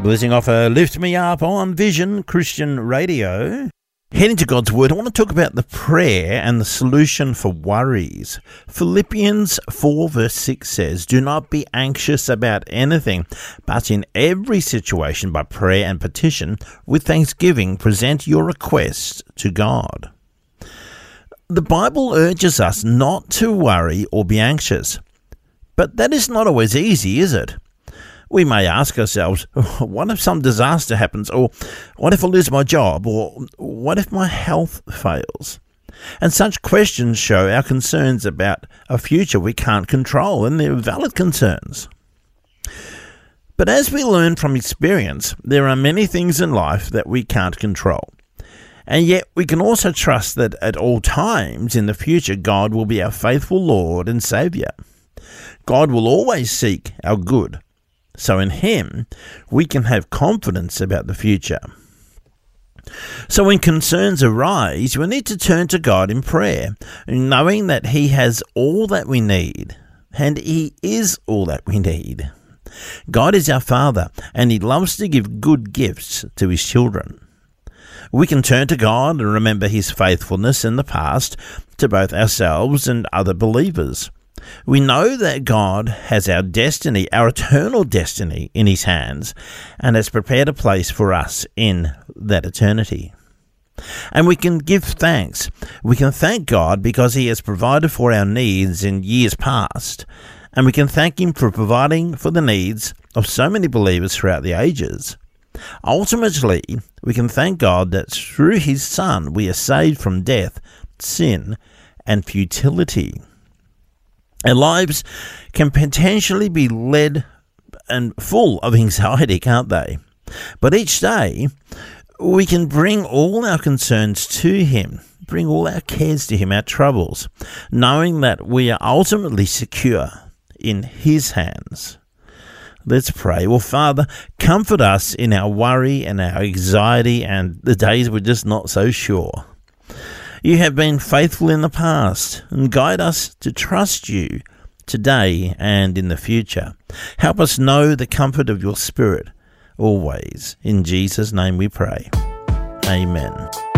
Blessing off Lift Me Up on Vision Christian Radio. Heading to God's Word, I want to talk about the prayer and the solution for worries. Philippians 4 verse 6 says, "Do not be anxious about anything, but in every situation by prayer and petition, with thanksgiving, present your requests to God." The Bible urges us not to worry or be anxious. But that is not always easy, is it? We may ask ourselves, what if some disaster happens? Or what if I lose my job? Or what if my health fails? And such questions show our concerns about a future we can't control, and they're valid concerns. But as we learn from experience, there are many things in life that we can't control. And yet we can also trust that at all times in the future, God will be our faithful Lord and Saviour. God will always seek our good. So in Him, we can have confidence about the future. So when concerns arise, we need to turn to God in prayer, knowing that He has all that we need, and He is all that we need. God is our Father, and He loves to give good gifts to His children. We can turn to God and remember His faithfulness in the past to both ourselves and other believers. We know that God has our destiny, our eternal destiny, in His hands, and has prepared a place for us in that eternity. And we can give thanks. We can thank God because He has provided for our needs in years past, and we can thank Him for providing for the needs of so many believers throughout the ages. Ultimately, we can thank God that through His Son we are saved from death, sin, and futility. Our lives can potentially be led and full of anxiety, can't they? But each day, we can bring all our concerns to Him, bring all our cares to Him, our troubles, knowing that we are ultimately secure in His hands. Let's pray. Well, Father, comfort us in our worry and our anxiety and the days we're just not so sure. You have been faithful in the past, and guide us to trust You today and in the future. Help us know the comfort of Your Spirit always. In Jesus' name we pray. Amen.